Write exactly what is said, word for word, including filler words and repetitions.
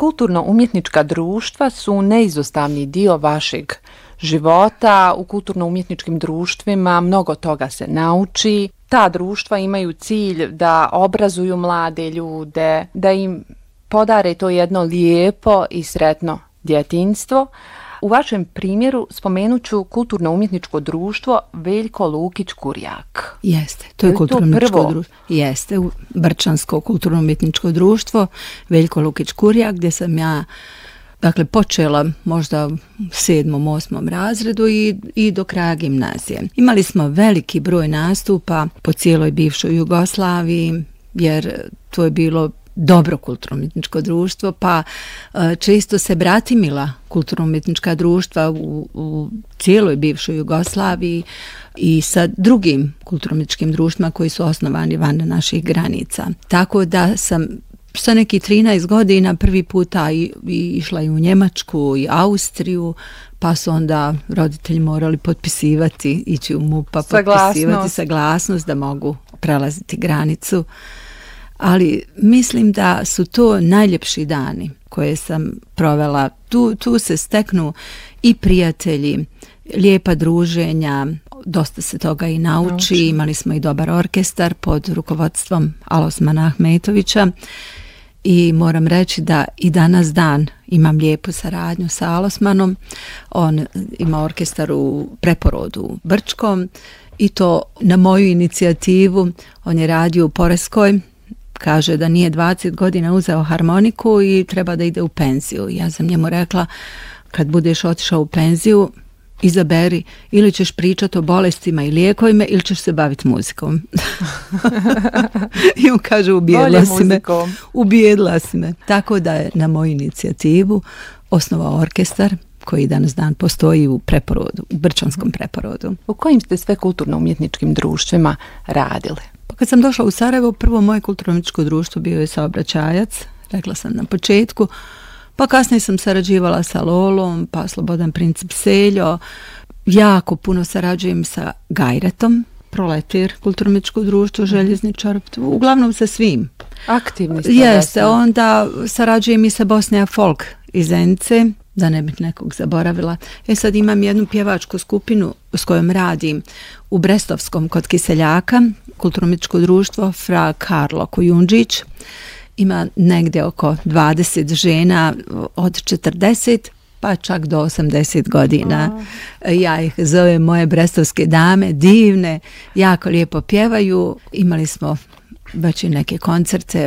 Kulturno-umjetnička društva su neizostavni dio vašeg života. U kulturno-umjetničkim društvima mnogo toga se nauči. Ta društva imaju cilj da obrazuju mlade ljude, da im podare to jedno lijepo i sretno djetinjstvo. U vašem primjeru spomenut ću kulturno-umjetničko društvo Veljko Lukić Kurjak. Jeste, to je, je kulturno-umjetničko društvo. Jeste, Brčansko kulturno-umjetničko društvo Veljko Lukić Kurjak, gdje sam ja dakle počela možda u sedmom, osmom razredu i, i do kraja gimnazije. Imali smo veliki broj nastupa po cijeloj bivšoj Jugoslaviji, jer to je bilo dobro kulturno-umjetničko društvo, pa često se bratimila kulturno-umjetnička društva u, u cijeloj bivšoj Jugoslaviji i sa drugim kulturno-umjetničkim društvima koji su osnovani van naših granica. Tako da sam sa neki trinaest godina prvi puta i, i išla i u Njemačku i Austriju, pa su onda roditelji morali potpisivati, ići u MUP-a, potpisivati saglasnost da mogu prelaziti granicu. Ali mislim da su to najljepši dani koje sam provela. Tu, tu se steknu i prijatelji, lijepa druženja, dosta se toga i nauči. nauči. Imali smo i dobar orkestar pod rukovodstvom Alosmana Ahmetovića i moram reći da i danas dan imam lijepu saradnju sa Alosmanom. On ima orkestar u Preporodu Brčkom i to na moju inicijativu. On je radio u Poreskoj. Kaže da nije dvadeset godina uzeo harmoniku i treba da ide u penziju. Ja sam njemu rekla, kad budeš otišao u penziju, izaberi ili ćeš pričati o bolestima i lijekovima ili ćeš se baviti muzikom. I on kaže, ubijedla si me. Ubijedla si me. Tako da je na moju inicijativu osnovao orkestar koji danas dan postoji u Preporodu, u Brčanskom Preporodu. U kojim ste sve kulturno-umjetničkim društvima radili? Pa kad sam došla u Sarajevo, prvo moje kulturno-umjetničko društvo bio je Saobraćajac, rekla sam na početku, pa kasnije sam sarađivala sa Lolom, pa Slobodan Princip Seljo, jako puno sarađujem sa Gajretom, Proletir, kulturno-umjetničko društvo, Željezničar, uglavnom sa svim. Aktivni ste. Jeste, onda sarađujem i sa Bosnija Folk iz Zenice, da ne bih nekog zaboravila. E sad imam jednu pjevačku skupinu s kojom radim u Brestovskom kod Kiseljaka, kulturno-umjetničko društvo Fra Karlo Kujundžić. Ima negdje oko dvadeset žena od četrdeset pa čak do osamdeset godina. Ja ih zovem moje brestovske dame, divne, jako lijepo pjevaju. Imali smo već i neke koncerte